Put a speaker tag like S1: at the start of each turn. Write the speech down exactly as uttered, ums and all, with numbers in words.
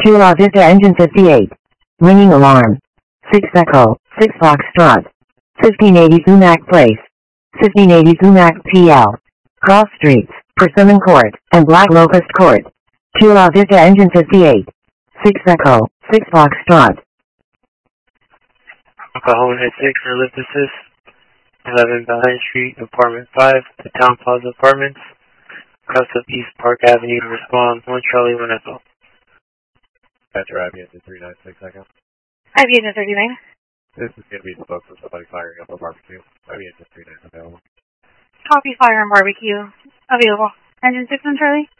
S1: two La Vista engine fifty-eight. Ringing alarm. six Echo, six Foxtrot. fifteen eighty Sumac Place. fifteen eighty Sumac P L. Cross Streets, Persimmon Court, and Black Locust Court. two La Vista engine fifty-eight. six Echo, six Foxtrot.
S2: Oklahoma Head six for lift assist. eleven Valiant Street, Apartment five, the Town Plaza Apartments. Cross of East Park Avenue to respond. one Charlie, one Echo.
S3: Patcher I B engine three nine six Echo.
S4: I B engine thirty-nine.
S3: This is going to be the spoke for somebody firing up a barbecue. I B engine three nine available.
S4: Copy, fire and barbecue. Available. Engine six on Charlie.